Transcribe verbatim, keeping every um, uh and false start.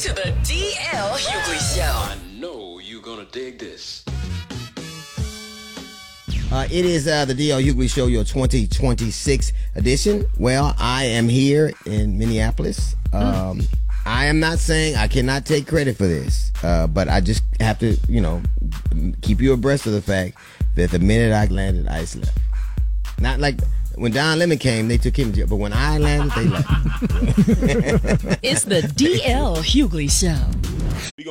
to the D L Hughley Show. I know you're gonna dig this. Uh, it is uh, the D L Hughley Show, your twenty twenty-six edition. Well, I am here in Minneapolis. Um, mm. I am not saying I cannot take credit for this, uh, but I just have to, you know, keep you abreast of the fact that the minute I landed, ICE left. Not like when Don Lemon came, they took him to jail, but when I landed, they left. It's the D L Hughley Show.